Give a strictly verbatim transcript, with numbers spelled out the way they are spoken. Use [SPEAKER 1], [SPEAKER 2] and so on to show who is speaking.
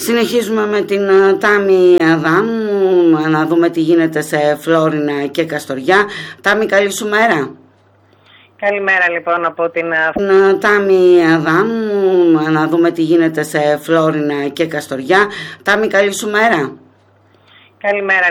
[SPEAKER 1] Συνεχίζουμε με την uh, Τάμι Αδάμου να δούμε τι γίνεται σε Φλόρινα και Καστοριά. Τάμι, καλή σου μέρα.
[SPEAKER 2] Καλημέρα λοιπόν από την
[SPEAKER 1] uh, Τάμι Αδάμου να δούμε τι γίνεται σε Φλόρινα και Καστοριά. Τάμι, καλή σου μέρα.
[SPEAKER 2] Καλημέρα.